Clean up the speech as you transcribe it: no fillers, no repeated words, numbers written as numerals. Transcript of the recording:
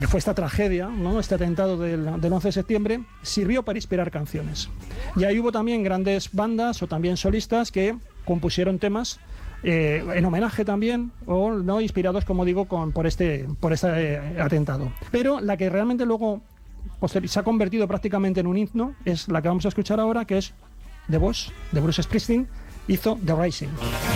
que fue esta tragedia, ¿no? Este atentado del 11 de septiembre, sirvió para inspirar canciones. Y ahí hubo también grandes bandas o también solistas que compusieron temas en homenaje también, o no inspirados, como digo, por este atentado. Pero la que realmente luego se ha convertido prácticamente en un himno es la que vamos a escuchar ahora, que es The Boss, de Bruce Springsteen, hizo The Rising.